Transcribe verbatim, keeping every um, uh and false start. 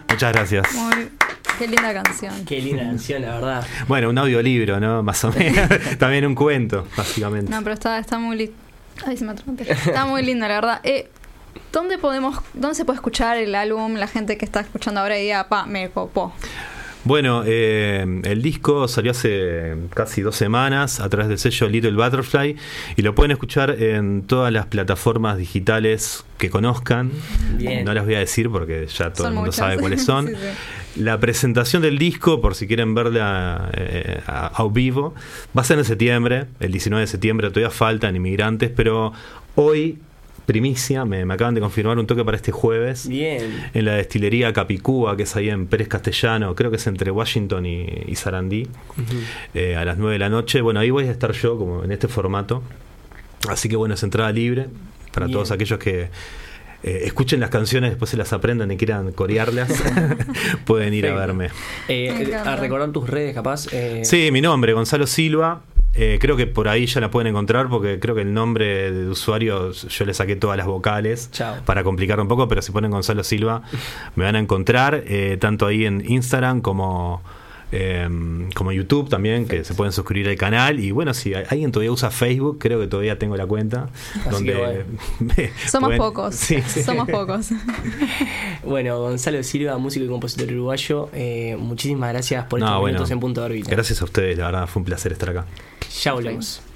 Muchas gracias. Muy, qué linda canción. Qué linda canción, la verdad. Bueno, un audiolibro, ¿no? Más o menos. También un cuento, básicamente. No, pero está, está muy lindo. Ay, se me atraganté. Está muy linda, la verdad. Eh, ¿Dónde podemos, dónde se puede escuchar el álbum? La gente que está escuchando ahora y diga, pa, me copó. Bueno, eh, el disco salió hace casi dos semanas a través del sello Little Butterfly y lo pueden escuchar en todas las plataformas digitales que conozcan. Bien. No las voy a decir porque ya todo Son el mundo muchas. sabe cuáles son. Sí, sí. La presentación del disco, por si quieren verla eh, a, a vivo, va a ser en septiembre, el diecinueve de septiembre. Todavía faltan inmigrantes, pero hoy, primicia, me, me acaban de confirmar un toque para este jueves. Bien. En la destilería Capicúa, que es ahí en Pérez Castellano, creo que es entre Washington y, y Sarandí, Uh-huh. eh, a las nueve de la noche. Bueno, ahí voy a estar yo, como en este formato. Así que bueno, es entrada libre para Bien. todos aquellos que eh, escuchen las canciones, después se las aprendan y quieran corearlas. Pueden ir a Perfecto. verme. Eh, Me encanta. a recordar tus redes, capaz. Eh, Sí, mi nombre, Gonzalo Silva. Eh, creo que por ahí ya la pueden encontrar porque creo que el nombre de usuario yo le saqué todas las vocales Chao. para complicar un poco, pero si ponen Gonzalo Silva me van a encontrar, eh, tanto ahí en Instagram como, eh, como YouTube también, que se pueden suscribir al canal. Y bueno, si alguien todavía usa Facebook, creo que todavía tengo la cuenta. Así donde que bueno. me Somos pueden- pocos. Sí, sí. Somos pocos. Bueno, Gonzalo Silva, músico y compositor uruguayo, eh, muchísimas gracias por No, estos bueno, minutos en Punto de Órbita. Gracias a ustedes, la verdad fue un placer estar acá. Ya volvemos.